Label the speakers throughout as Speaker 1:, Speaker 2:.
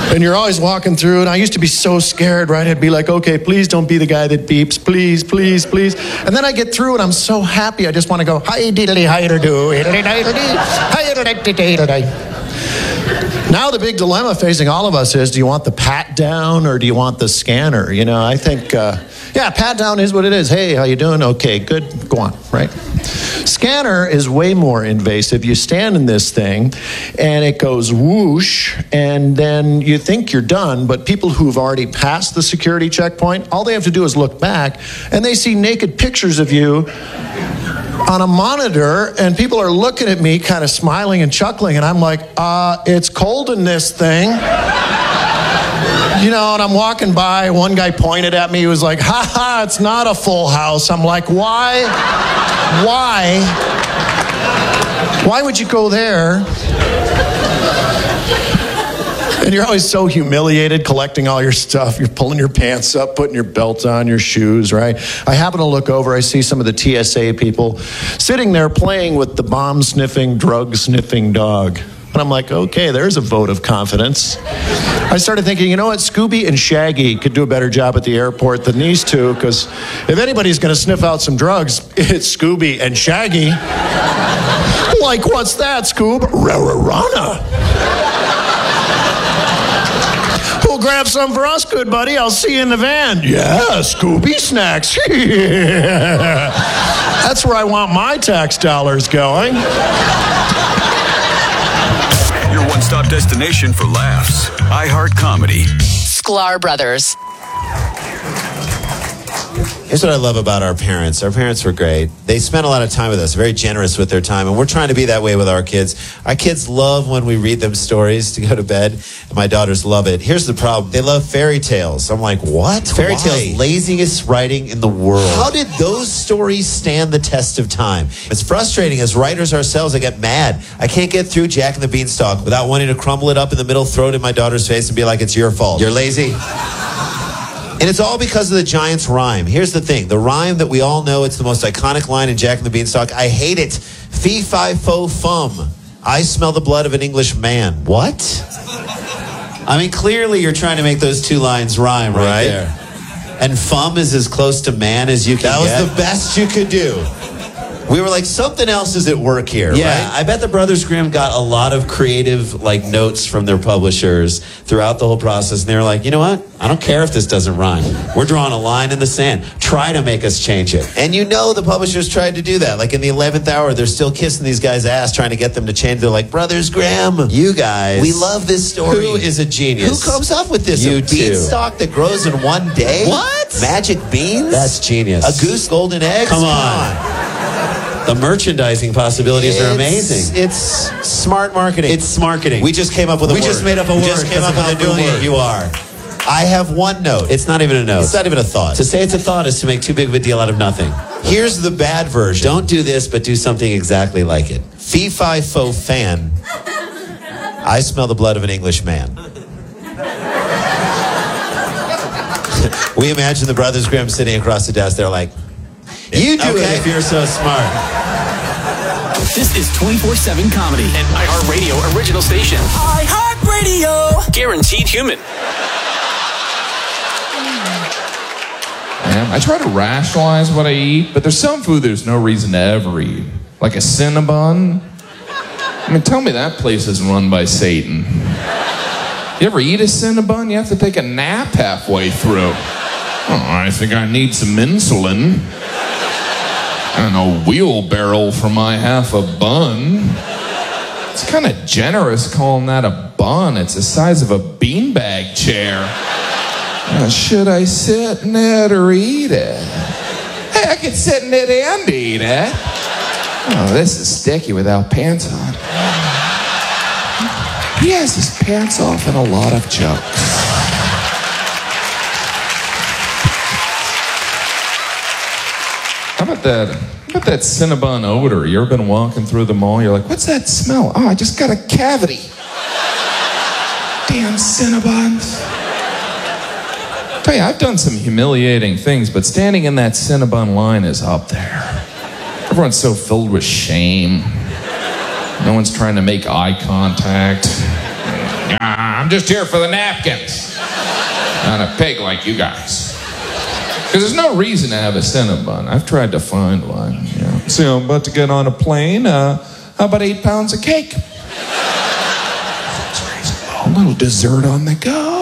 Speaker 1: And you're always walking through, and I used to be so scared, right? I'd be like, okay, please don't be the guy that beeps, please, please, please. And then I get through, and I'm so happy, I just want to go, hi diddly hi do, Now the big dilemma facing all of us is, do you want the pat down or do you want the scanner? You know, I think, pat down is what it is. Hey, how you doing? Okay, good, go on, right? Scanner is way more invasive. You stand in this thing and it goes whoosh, and then you think you're done, but people who've already passed the security checkpoint, all they have to do is look back and they see naked pictures of you on a monitor, and people are looking at me kind of smiling and chuckling, and I'm like, it's cold in this thing. You know, and I'm walking by, one guy pointed at me, he was like, ha, it's not a full house. I'm like, why? Why would you go there? And you're always so humiliated collecting all your stuff. You're pulling your pants up, putting your belt on, your shoes, right? I happen to look over, I see some of the TSA people sitting there playing with the bomb-sniffing, drug-sniffing dog. And I'm like, okay, there's a vote of confidence. I started thinking, you know what, Scooby and Shaggy could do a better job at the airport than these two, because if anybody's going to sniff out some drugs, it's Scooby and Shaggy. Like, what's that, Scoob? Rararana. We'll grab some for us, good buddy. I'll see you in the van. Yeah, Scooby snacks. That's where I want my tax dollars going.
Speaker 2: Your one-stop destination for laughs. iHeart Comedy.
Speaker 3: Sklar Brothers.
Speaker 4: Here's what I love about our parents. Our parents were great. They spent a lot of time with us, very generous with their time, and we're trying to be that way with our kids. Our kids love when we read them stories to go to bed, and my daughters love it. Here's the problem. They love fairy tales. I'm like, what? Fairy tales, laziest writing in the world. How did those stories stand the test of time? It's frustrating. As writers ourselves, I get mad. I can't get through Jack and the Beanstalk without wanting to crumble it up in the middle, throw it in my daughter's face, and be like, it's your fault. You're lazy. And it's all because of the Giant's rhyme. Here's the thing. The rhyme that we all know, it's the most iconic line in Jack and the Beanstalk. I hate it. Fee, fi, fo, fum. I smell the blood of an English man. What? I mean, clearly you're trying to make those two lines rhyme right there. And fum is as close to man as you can get. That was the best you could do. We were like, something else is at work here, right? I bet the Brothers Grimm got a lot of creative notes from their publishers throughout the whole process. And they were like, you know what? I don't care if this doesn't rhyme. We're drawing a line in the sand. Try to make us change it. And you know the publishers tried to do that. Like in the 11th hour, they're still kissing these guys' ass trying to get them to change. They're like, Brothers Grimm, you guys. We love this story. Who is a genius? Who comes up with this? You a beanstalk that grows in one day? What? Magic beans? That's genius. A goose, golden eggs? Come on. The merchandising possibilities are amazing. It's smart marketing. It's smarketing. We just came up with a word. We just made up a word. We just came up with a new word. You are. I have one note. It's not even a note. It's not even a thought. To say it's a thought is to make too big of a deal out of nothing. Here's the bad version. Don't do this, but do something exactly like it. Fee, fi, fo, fan. I smell the blood of an English man. We imagine the Brothers Grimm sitting across the desk. They're like, you do it if you're so smart.
Speaker 5: This is 24/7 Comedy, an iHeartRadio original station. iHeartRadio. Guaranteed human.
Speaker 6: Man, I try to rationalize what I eat, but there's some food there's no reason to ever eat. Like a Cinnabon. I mean, tell me that place is run by Satan. You ever eat a Cinnabon? You have to take a nap halfway through. Oh, I think I need some insulin. And a wheelbarrow for my half a bun. It's kind of generous calling that a bun. It's the size of a beanbag chair. Should I sit in it or eat it? Hey, I could sit in it and eat it. Oh, this is sticky without pants on. He has his pants off in a lot of jokes. How about that Cinnabon odor? You ever been walking through the mall? You're like, what's that smell? Oh, I just got a cavity. Damn Cinnabons. Tell you, I've done some humiliating things, but standing in that Cinnabon line is up there. Everyone's so filled with shame. No one's trying to make eye contact. I'm just here for the napkins. Not a pig like you guys. Because there's no reason to have a Cinnabon. I've tried to find one. You know. So I'm about to get on a plane. How about 8 pounds of cake? A little dessert on the go.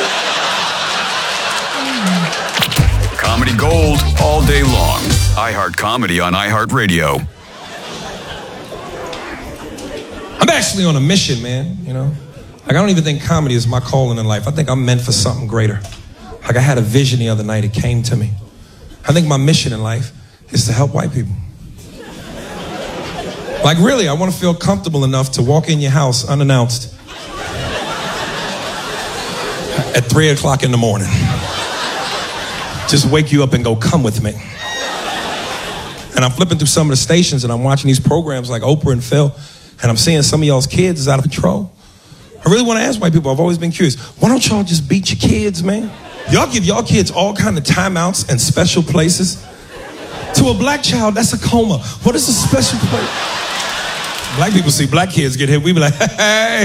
Speaker 2: Comedy Gold all day long. iHeart Comedy on iHeartRadio.
Speaker 7: I'm actually on a mission, man, you know? Like, I don't even think comedy is my calling in life. I think I'm meant for something greater. Like, I had a vision the other night. It came to me. I think my mission in life is to help white people. Like, really, I want to feel comfortable enough to walk in your house unannounced at 3 o'clock in the morning. Just wake you up and go, come with me. And I'm flipping through some of the stations and I'm watching these programs like Oprah and Phil, and I'm seeing some of y'all's kids is out of control. I really want to ask white people, I've always been curious, why don't y'all just beat your kids, man? Y'all give y'all kids all kind of timeouts and special places. To a black child, that's a coma. What is a special place? Black people see black kids get hit, we be like, hey.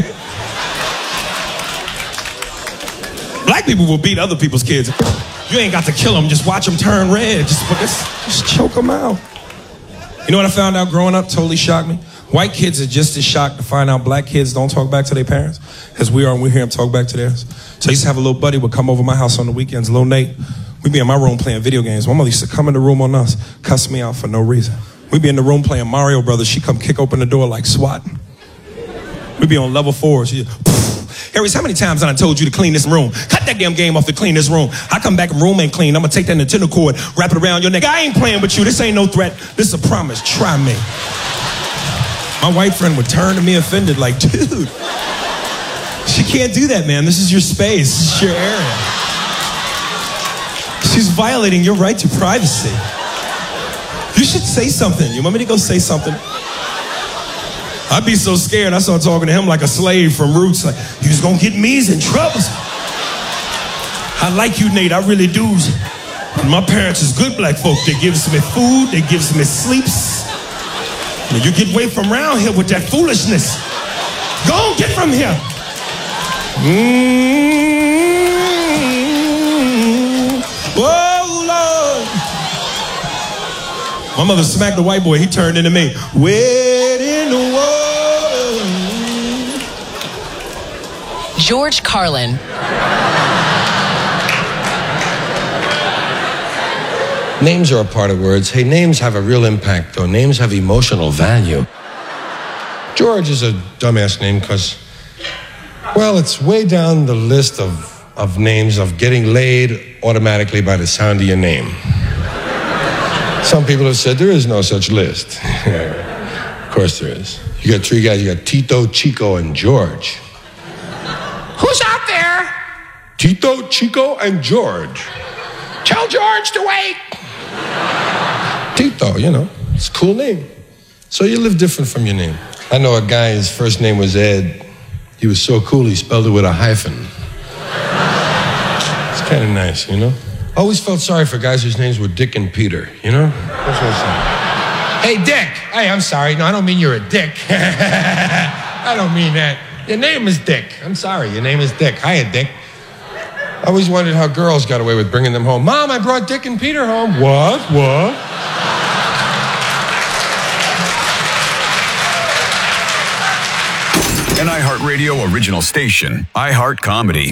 Speaker 7: Black people will beat other people's kids. You ain't got to kill them, just watch them turn red. Just choke them out. You know what I found out growing up? Totally shocked me. White kids are just as shocked to find out black kids don't talk back to their parents as we are when we hear them talk back to theirs. So I used to have a little buddy would come over my house on the weekends, little Nate. We'd be in my room playing video games. My mother used to come in the room on us, cuss me out for no reason. We'd be in the room playing Mario Brothers. She'd come kick open the door like SWAT. We'd be on level 4. She'd Harris, how many times I told you to clean this room? Cut that damn game off to clean this room. I come back and room ain't clean. I'm gonna take that Nintendo cord, wrap it around your neck. I ain't playing with you. This ain't no threat. This is a promise. Try me. My white friend would turn to me offended like, dude, she can't do that, man. This is your space. This is your area. She's violating your right to privacy. You should say something. You want me to go say something? I'd be so scared. I started talking to him like a slave from Roots. Like, you was gonna get me's in trouble. I like you, Nate. I really do. And my parents is good black folk. They gives me food. They gives me sleeps. Now you get away from around here with that foolishness. Go on, get from here. Oh, Lord. My mother smacked the white boy. He turned into me. Wait in the water.
Speaker 3: George Carlin.
Speaker 8: Names are a part of words. Hey, names have a real impact, though. Names have emotional value. George is a dumbass name because, well, it's way down the list of names of getting laid automatically by the sound of your name. Some people have said there is no such list. Of course there is. You got 3 guys. You got Tito, Chico, and George.
Speaker 9: Who's out there?
Speaker 8: Tito, Chico, and George.
Speaker 9: Tell George to wait.
Speaker 8: Tito, you know, it's a cool name. So you live different from your name. I know a guy, his first name was Ed. He was so cool, he spelled it with a hyphen. It's kind of nice, you know? I always felt sorry for guys whose names were Dick and Peter, you know? That's what I said. Hey, Dick. Hey, I'm sorry. No, I don't mean you're a dick. I don't mean that. Your name is Dick. I'm sorry, your name is Dick. Hiya, Dick. I always wondered how girls got away with bringing them home. Mom, I brought Dick and Peter home. What?
Speaker 2: An iHeartRadio original station, iHeart Comedy.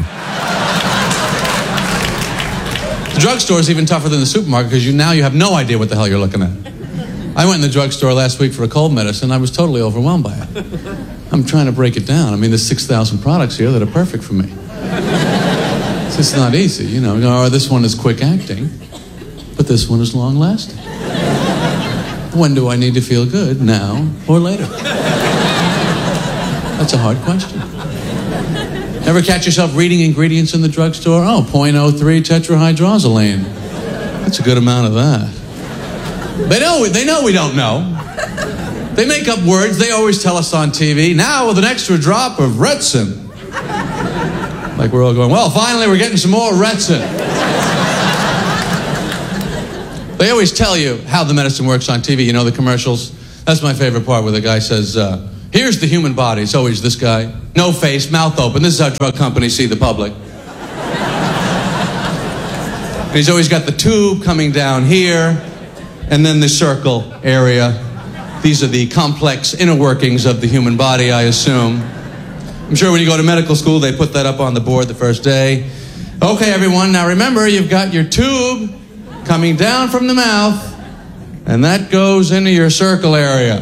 Speaker 10: The drugstore is even tougher than the supermarket because now you have no idea what the hell you're looking at. I went in the drugstore last week for a cold medicine. I was totally overwhelmed by it. I'm trying to break it down. I mean, there's 6,000 products here that are perfect for me. It's just not easy, you know. Oh, this one is quick acting, but this one is long lasting. When do I need to feel good, now or later? That's a hard question. Ever catch yourself reading ingredients in the drugstore? Oh, 0.03 tetrahydrozoline. That's a good amount of that. They know we don't know. They make up words. They always tell us on TV. Now with an extra drop of Retsin. Like we're all going, well, finally we're getting some more Retsin. They always tell you how the medicine works on TV. You know the commercials? That's my favorite part where the guy says, Here's the human body. It's always this guy. No face, mouth open. This is how drug companies see the public. And he's always got the tube coming down here, and then the circle area. These are the complex inner workings of the human body, I assume. I'm sure when you go to medical school, they put that up on the board the first day. Okay, everyone, now remember, you've got your tube coming down from the mouth, and that goes into your circle area.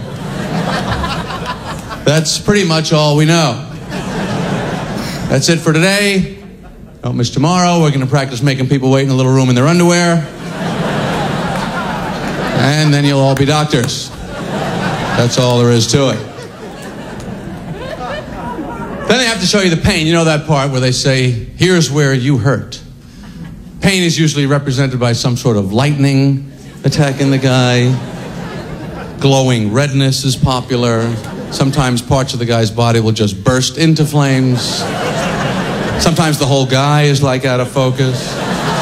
Speaker 10: That's pretty much all we know. That's it for today. Don't miss tomorrow. We're going to practice making people wait in a little room in their underwear. And then you'll all be doctors. That's all there is to it. Then they have to show you the pain. You know that part where they say, here's where you hurt. Pain is usually represented by some sort of lightning attacking the guy. Glowing redness is popular. Sometimes parts of the guy's body will just burst into flames. Sometimes the whole guy is like out of focus.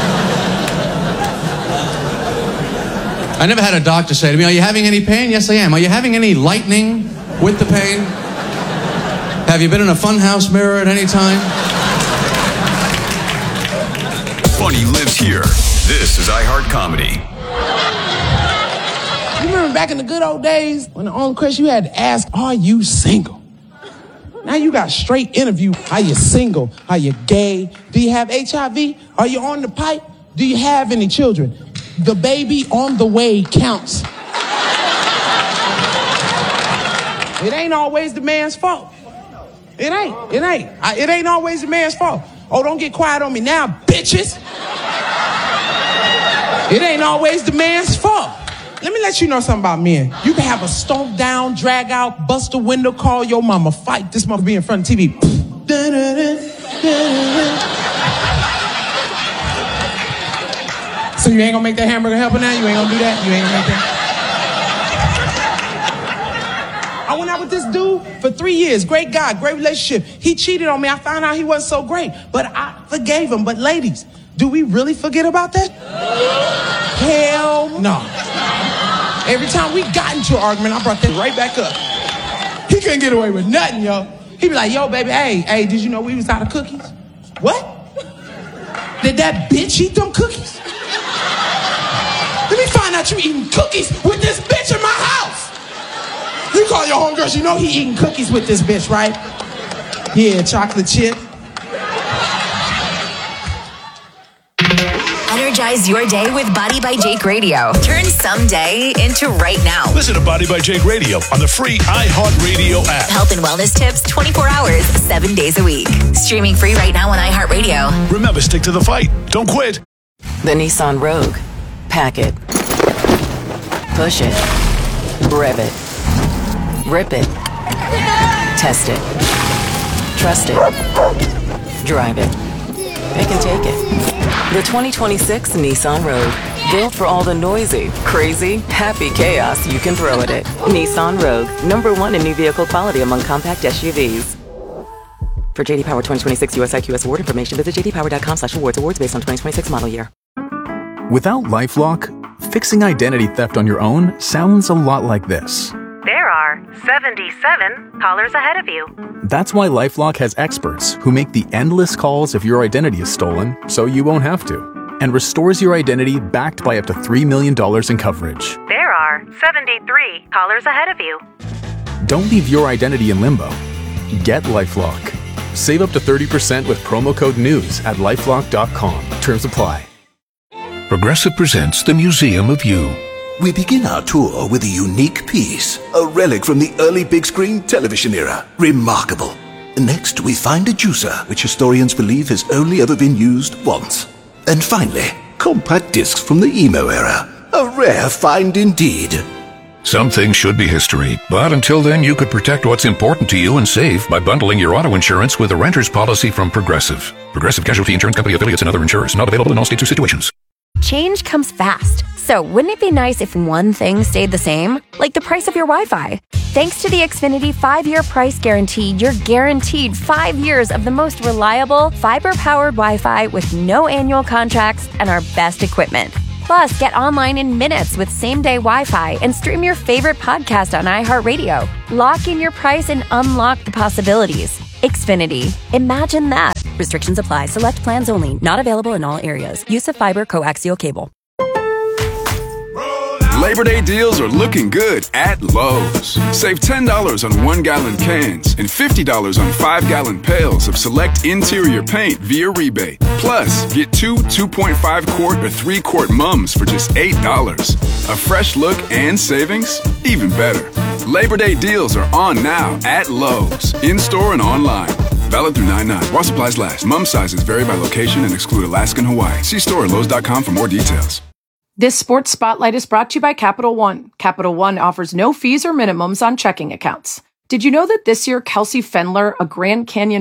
Speaker 10: I never had a doctor say to me, are you having any pain? Yes, I am. Are you having any lightning with the pain? Have you been in a funhouse mirror at any time?
Speaker 2: Funny lives here. This is iHeart Comedy.
Speaker 9: You remember back in the good old days when the only question you had to ask, are you single? Now you got straight interview. Are you single? Are you gay? Do you have HIV? Are you on the pipe? Do you have any children? The baby on the way counts. It ain't always the man's fault. It ain't. It ain't always the man's fault. Oh, don't get quiet on me now, bitches. It ain't always the man's fault. Let me let you know something about men. You can have a stomp down, drag out, bust a window, call your mama, fight this mother be in front of TV. So you ain't gonna make that hamburger helper now? You ain't gonna do that? You ain't gonna make that? I went out with this dude for 3 years. Great guy, great relationship. He cheated on me. I found out he wasn't so great, but I forgave him. But ladies, do we really forget about that? Hell no. Every time we got into an argument, I brought that right back up. He couldn't get away with nothing, yo. He'd be like, yo, baby, hey, did you know we was out of cookies? What? Did that bitch eat them cookies? Let me find out you eating cookies with this bitch in my house. You call your homegirl, you know he eating cookies with this bitch, right? Yeah, chocolate chip.
Speaker 11: Energize your day with Body by Jake Radio. Turn someday into right now.
Speaker 12: Listen to Body by Jake Radio on the free iHeartRadio app.
Speaker 11: Health and wellness tips 24 hours, 7 days a week. Streaming free right now on iHeartRadio.
Speaker 12: Remember, stick to the fight. Don't quit.
Speaker 13: The Nissan Rogue. Pack it. Push it. Rev it. Rip it. Test it. Trust it. Drive it. Pick and take it. The 2026 Nissan Rogue. Built for all the noisy, crazy, happy chaos you can throw at it. Nissan Rogue. #1 in new vehicle quality among compact SUVs. For JD Power 2026 US IQS award information, visit jdpower.com/awards. Awards based on 2026 model year.
Speaker 14: Without LifeLock, fixing identity theft on your own sounds a lot like this.
Speaker 15: There are 77 callers ahead of you.
Speaker 14: That's why LifeLock has experts who make the endless calls if your identity is stolen, so you won't have to, and restores your identity backed by up to $3 million in coverage.
Speaker 15: There are 73 callers ahead of you.
Speaker 14: Don't leave your identity in limbo. Get LifeLock. Save up to 30% with promo code NEWS at LifeLock.com. Terms apply.
Speaker 12: Progressive presents the Museum of You.
Speaker 16: We begin our tour with a unique piece, a relic from the early big screen television era. Remarkable. Next, we find a juicer, which historians believe has only ever been used once. And finally, compact discs from the emo era. A rare find indeed.
Speaker 12: Some things should be history, but until then, you could protect what's important to you and save by bundling your auto insurance with a renter's policy from Progressive. Progressive Casualty Insurance Company affiliates and other insurers. Not available in all states or situations.
Speaker 17: Change comes fast. So wouldn't it be nice if one thing stayed the same? Like the price of your Wi-Fi. Thanks to the Xfinity 5-year price guarantee, you're guaranteed 5 years of the most reliable, fiber-powered Wi-Fi with no annual contracts and our best equipment. Plus, get online in minutes with same-day Wi-Fi and stream your favorite podcast on iHeartRadio. Lock in your price and unlock the possibilities. Xfinity. Imagine that.
Speaker 18: Restrictions apply. Select plans only. Not available in all areas. Use of fiber coaxial cable.
Speaker 2: Labor Day deals are looking good at Lowe's. Save $10 on 1-gallon cans and $50 on 5-gallon pails of select interior paint via rebate. Plus, get 2 2.5-quart or 3-quart mums for just $8. A fresh look and savings? Even better. Labor Day deals are on now at Lowe's, in-store and online. Valid through 9/9. While supplies last. Mum sizes vary by location and exclude Alaska and Hawaii. See store at Lowe's.com for more details.
Speaker 19: This Sports Spotlight is brought to you by Capital One. Capital One offers no fees or minimums on checking accounts. Did you know that this year Kelsey Fendler, a Grand Canyon